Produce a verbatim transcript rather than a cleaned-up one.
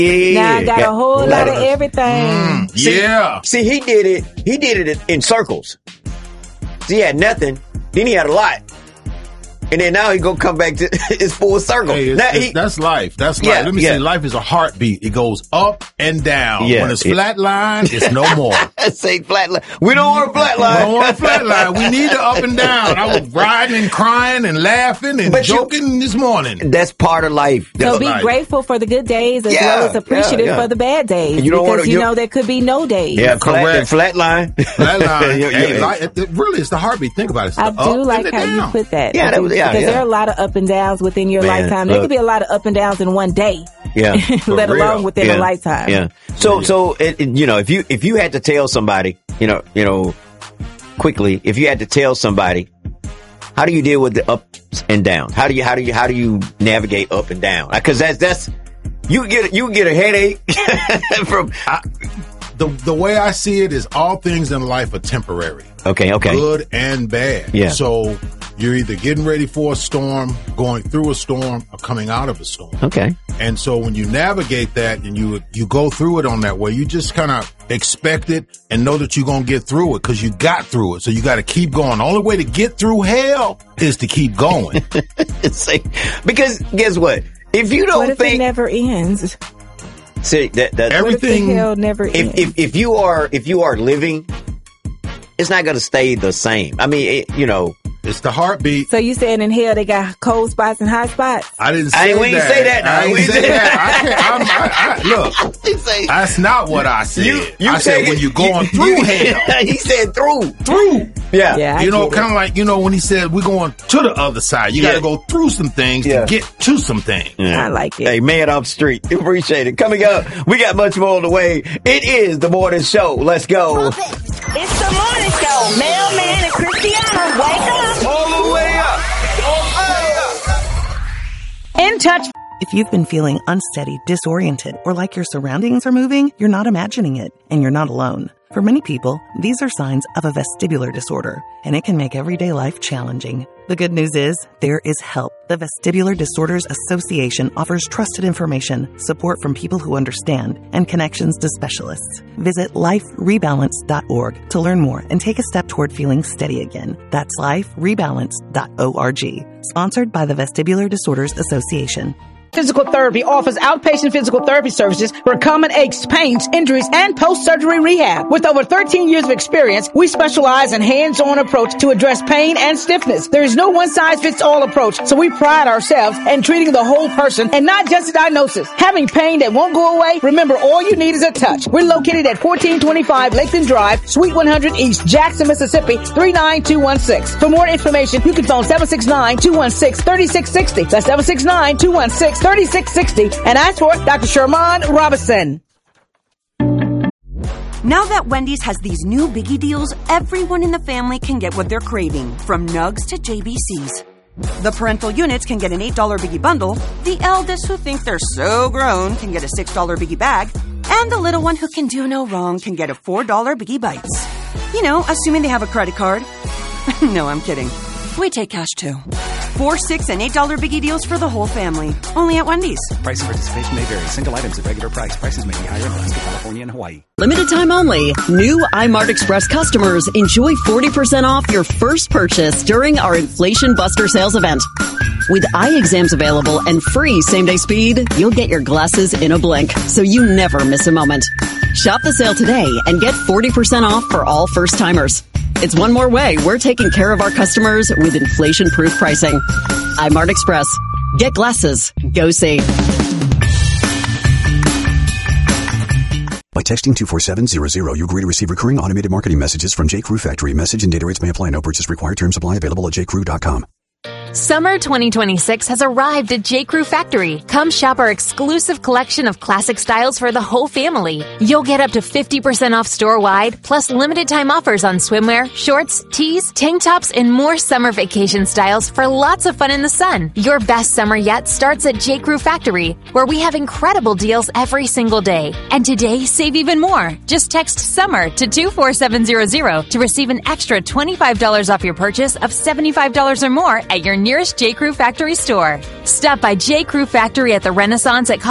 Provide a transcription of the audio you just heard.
Yeah, yeah, Now I yeah. got Yeah. a whole lot of everything. Mm, yeah. See, he did it. He did it in circles. See, he had nothing. Then he had a lot. And then now he gonna come back to his full circle. Hey, it's, now, it's, he, that's life. That's life. Yeah, Let me yeah. say, life is a heartbeat. It goes up and down. Yeah, when it's yeah. flatline, it's no more. say flatline. We don't want a We flatline. don't want a flatline. We need the up and down. I was riding and crying and laughing and But you- joking this morning. That's part of life. So That's be life. grateful for the good days as Yeah, well as appreciative yeah, yeah. for the bad days. And you don't because wanna- you you- know there could be no days. Yeah, flat, Correct. flatline. Flatline. Yeah, hey, yeah. like, it, it really, it's the heartbeat. Think about it. It's I the up do like and the how you down. put that. Yeah, I that do, was- yeah, because yeah. there are a lot of up and downs within your Man, lifetime. There look. could be a lot of up and downs in one day, Yeah. let real. alone within yeah. a lifetime. Yeah. So, so it, it- you know, if you if you had to tell somebody, you know, you know, quickly, if you had to tell somebody, how do you deal with the ups and downs? How do you how do you how do you navigate up and down? Because that's that's you get you get a headache from. I, the the way I see it is all things in life are temporary. Okay. Okay. Good and bad. Yeah. So you're either getting ready for a storm, going through a storm, or coming out of a storm. Okay. And so when you navigate that and you you go through it on that way, you just kind of expect it and know that you're going to get through it because you got through it. So you got to keep going. The only way to get through hell is to keep going. See, because guess what? If you don't What if think it never ends? see that that Every- What if the Everything- hell never if, ends? if if you are if you are living, it's not going to stay the same. I mean, it, you know, It's the heartbeat. so you saying in hell they got cold spots and hot spots? I didn't say I ain't- we ain't that. say that now. I We ain't ain't say say that. I can't, I'm, I, I, look, he say that's not what I said. you you I said take when it- you're going you- through you- hell. He said through. Through. Yeah. Yeah, I You know, get it. kind of like, you know, when he said we're going to the other side. You Yeah. got to go through some things Yeah. to get to some things. I like it. Hey, man off street. Appreciate it. Coming up, we got much more on the way. It is the morning show. Let's go. It's the morning show. Mailman and Christiana, wake up. All the way up. In touch. If you've been feeling unsteady, disoriented, or like your surroundings are moving, you're not imagining it, and you're not alone. For many people, these are signs of a vestibular disorder, and it can make everyday life challenging. The good news is, there is help. The Vestibular Disorders Association offers trusted information, support from people who understand, and connections to specialists. Visit life rebalance dot org to learn more and take a step toward feeling steady again. That's life rebalance dot org. Sponsored by the Vestibular Disorders Association. Physical Therapy offers outpatient physical therapy services for common aches, pains, injuries, and post-surgery rehab. With over thirteen years of experience, we specialize in hands-on approach to address pain and stiffness. There is no one-size-fits-all approach, so we pride ourselves in treating the whole person and not just a diagnosis. Having pain that won't go away? Remember, all you need is a touch. We're located at fourteen twenty-five Lakeland Drive, Suite one hundred East, Jackson, Mississippi, three nine two one six. For more information, you can phone seven six nine, two one six, three six six zero. That's seven six nine, two one six, three six six zero. And ask for Doctor Sherman Robinson. Now that Wendy's has these new biggie deals, everyone in the family can get what they're craving, from nugs to J B Cs. The parental units can get an eight dollar biggie bundle, the eldest who think they're so grown can get a six dollar biggie bag, and the little one who can do no wrong can get a four dollar biggie bites. You know, assuming they have a credit card. No, I'm kidding. We take cash too. Four, six, and eight dollar biggie deals for the whole family. Only at Wendy's. Price and participation may vary. Single items at regular price. Prices may be higher in Alaska, California, and Hawaii. Limited time only. New iMart Express customers enjoy forty percent off your first purchase during our Inflation Buster sales event. With eye exams available and free same-day speed, you'll get your glasses in a blink, so you never miss a moment. Shop the sale today and get forty percent off for all first-timers. It's one more way we're taking care of our customers with inflation-proof pricing. iMart Express. Get glasses. Go see. By texting two four seven zero zero, you agree to receive recurring automated marketing messages from J. Crew Factory. Message and data rates may apply. No purchase required. Terms apply. Available at j crew dot com. Summer twenty twenty-six has arrived at J. Crew Factory. Come shop our exclusive collection of classic styles for the whole family. You'll get up to fifty percent off store-wide, plus limited time offers on swimwear, shorts, tees, tank tops, and more summer vacation styles for lots of fun in the sun. Your best summer yet starts at J. Crew Factory, where we have incredible deals every single day. And today, save even more. Just text SUMMER to two four seven zero zero to receive an extra twenty-five dollars off your purchase of seventy-five dollars or more at your nearest J. Crew Factory store. Stop by J. Crew Factory at the Renaissance at